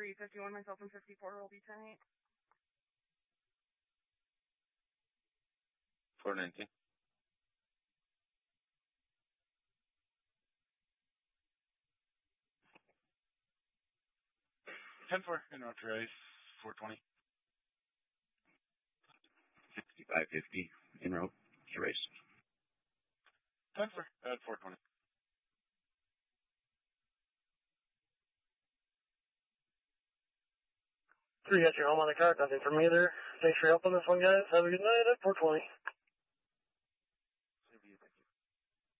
351, myself and 54 will be 10-8. 419. 10-4, in route 420. 6550, en route, erase. 10-4, at 420. Three, got your home on the cart. Nothing from me there. Thanks for helping this one, guys. Have a good night at 420.